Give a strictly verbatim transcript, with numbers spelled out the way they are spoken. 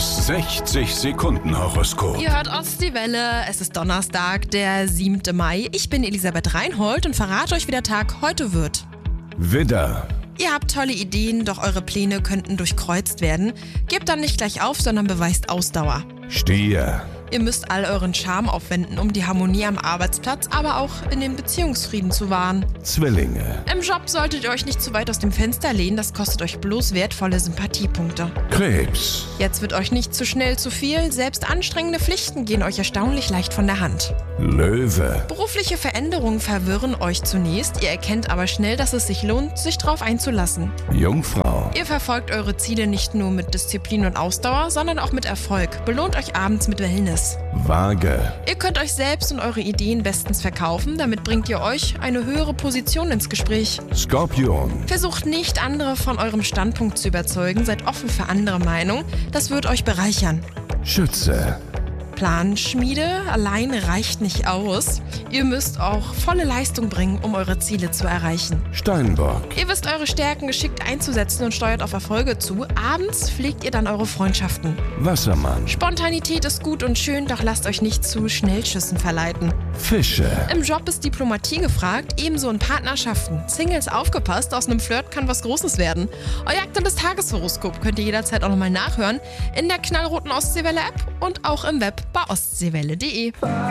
Das sechzig-Sekunden-Horoskop. Ihr hört Ostseewelle, es ist Donnerstag, der siebte Mai. Ich bin Elisabeth Reinhold und verrate euch, wie der Tag heute wird. Widder, Ihr habt tolle Ideen, doch eure Pläne könnten durchkreuzt werden. Gebt dann nicht gleich auf, sondern beweist Ausdauer. Stier, Ihr müsst all euren Charme aufwenden, um die Harmonie am Arbeitsplatz, aber auch in den Beziehungsfrieden zu wahren. Zwillinge, Im Job solltet ihr euch nicht zu weit aus dem Fenster lehnen, das kostet euch bloß wertvolle Sympathiepunkte. Krebs, Jetzt wird euch nicht zu schnell zu viel, selbst anstrengende Pflichten gehen euch erstaunlich leicht von der Hand. Löwe, Berufliche Veränderungen verwirren euch zunächst, ihr erkennt aber schnell, dass es sich lohnt, sich drauf einzulassen. Jungfrau, Ihr verfolgt eure Ziele nicht nur mit Disziplin und Ausdauer, sondern auch mit Erfolg. Belohnt euch abends mit Wellness. Waage, Ihr könnt euch selbst und eure Ideen bestens verkaufen, damit bringt ihr euch eine höhere Position ins Gespräch. Skorpion, Versucht nicht, andere von eurem Standpunkt zu überzeugen, seid offen für andere Meinungen, das wird euch bereichern. Schütze, Planschmiede allein reicht nicht aus. Ihr müsst auch volle Leistung bringen, um eure Ziele zu erreichen. Steinbock, Ihr wisst eure Stärken geschickt einzusetzen und steuert auf Erfolge zu. Abends pflegt ihr dann eure Freundschaften. Wassermann, Spontanität ist gut und schön, doch lasst euch nicht zu Schnellschüssen verleiten. Fische, Im Job ist Diplomatie gefragt, ebenso in Partnerschaften. Singles aufgepasst, aus einem Flirt kann was Großes werden. Euer aktuelles Tageshoroskop könnt ihr jederzeit auch nochmal nachhören in der knallroten Ostseewelle-App und auch im Web bei ostseewelle punkt de.